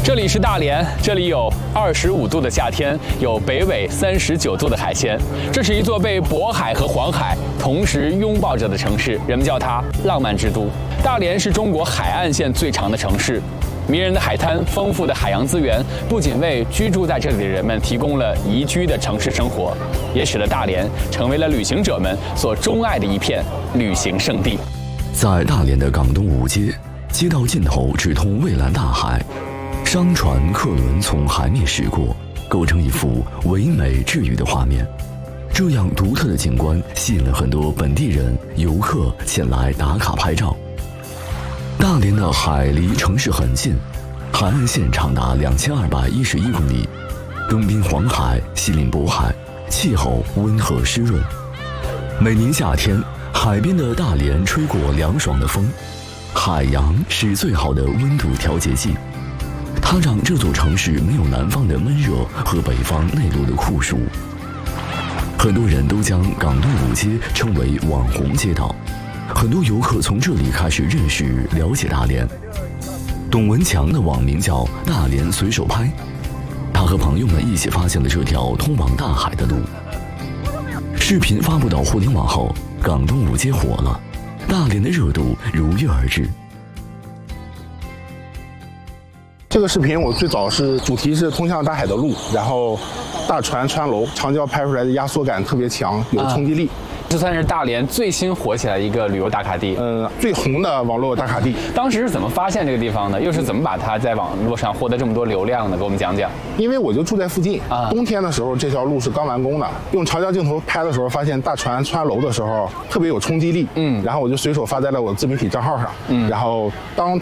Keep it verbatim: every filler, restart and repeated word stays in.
这里是大连，这里有二十五度的夏天，有北纬三十九度的海鲜。这是一座被渤海和黄海同时拥抱着的城市，人们叫它浪漫之都。大连是中国海岸线最长的城市，迷人的海滩、丰富的海洋资源，不仅为居住在这里的人们提供了宜居的城市生活，也使得大连成为了旅行者们所钟爱的一片旅行胜地。 在大连的港东五街，街道尽头直通蔚蓝大海。商船、客轮从海面驶过，构成一幅唯美治愈的画面。这样独特的景观吸引了很多本地人、游客前来打卡拍照。大连的海离城市很近，海岸线长达两千二百一十一公里，东濒黄海，西临渤海，气候温和湿润。每年夏天，海边的大连吹过凉爽的风，海洋是最好的温度调节剂。它让这座城市没有南方的闷热和北方内陆的酷暑。很多人都将港东五街称为网红街道，很多游客从这里开始认识、了解大连。董文强的网名叫“大连随手拍”，他和朋友们一起发现了这条通往大海的路。视频发布到互联网后，港东五街火了，大连的热度如约而至。 这个视频我最早是主题是通向大海的路，然后大船穿楼，长焦拍出来的压缩感特别强，有冲击力。 啊这算是大连最新火起来的一个旅游打卡地， 嗯，最红的网络打卡地。 当时是怎么发现这个地方的？又是怎么把它在网络上获得这么多流量的？给我们讲讲。 因为我就住在附近， 啊， 冬天的时候这条路是刚完工的，用长焦镜头拍的时候，发现大船穿楼的时候特别有冲击力，嗯，然后我就随手发在了我自媒体账号上，嗯，然后当